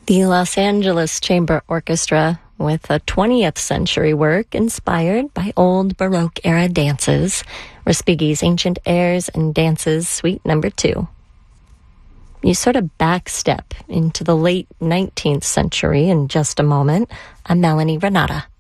The Los Angeles Chamber Orchestra with a 20th century work inspired by old Baroque-era dances, Respighi's Ancient Airs and Dances Suite No. 2. You sort of backstep into the late 19th century in just a moment. I'm Melanie Renata.